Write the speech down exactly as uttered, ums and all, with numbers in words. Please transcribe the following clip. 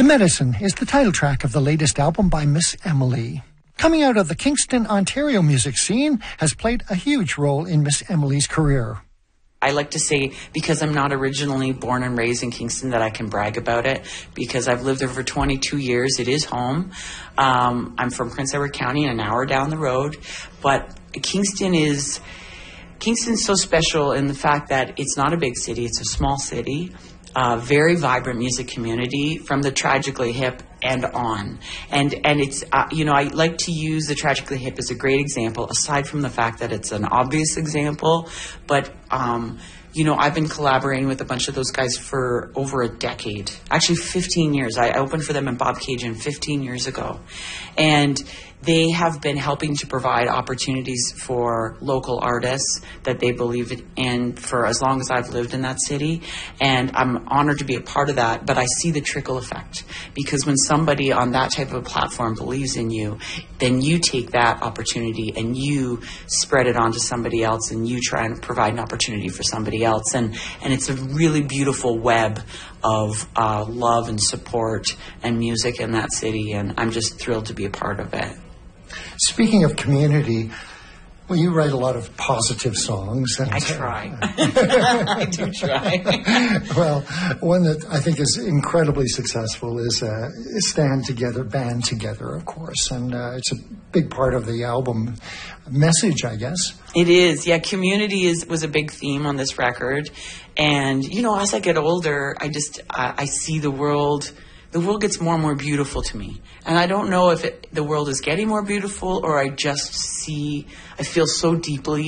The Medicine is the title track of the latest album by Miss Emily. Coming out of the Kingston, Ontario music scene has played a huge role in Miss Emily's career. I like to say, because I'm not originally born and raised in Kingston, that I can brag about it, because I've lived there for twenty-two years. It is home. Um, I'm from Prince Edward County, an hour down the road. But Kingston is, Kingston's so special in the fact that it's not a big city. It's a small city. Uh, very vibrant music community from the Tragically Hip and on. And and it's, uh, you know, I like to use the Tragically Hip as a great example, aside from the fact that it's an obvious example. But, um, you know, I've been collaborating with a bunch of those guys for over a decade. Actually, fifteen years. I opened for them in Bob Cajun fifteen years ago. And they have been helping to provide opportunities for local artists that they believe in for as long as I've lived in that city. And I'm honored to be a part of that, but I see the trickle effect. Because when somebody on that type of a platform believes in you, then you take that opportunity and you spread it on to somebody else, and you try and provide an opportunity for somebody else. And, and it's a really beautiful web of uh, love and support and music in that city, and I'm just thrilled to be a part of it. Speaking of community, well, you write a lot of positive songs. And, I try. I do try. Well, one that I think is incredibly successful is uh, Stand Together, Band Together, of course. And uh, it's a big part of the album message, I guess. It is. Yeah, community is was a big theme on this record. And, you know, as I get older, I just, I, I see the world... The world gets more and more beautiful to me. And I don't know if it, the world is getting more beautiful, or I just see, I feel so deeply